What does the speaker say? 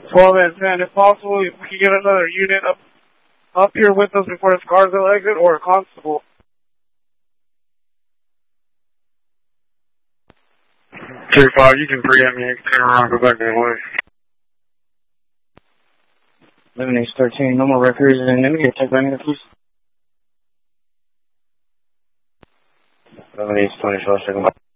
12 and 10, if possible, if we could get another unit up here with us before the Scarsdale exit, or a constable. 3-5, you can preempt me. Turn around, go back that way. 11-13, no more records, and then we get checked by me, please. 11-24, second.